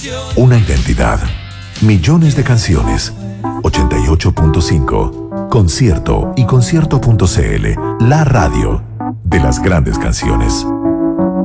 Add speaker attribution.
Speaker 1: Una identidad. Millones de canciones. 88.5. Concierto y concierto.cl. La radio de las grandes canciones.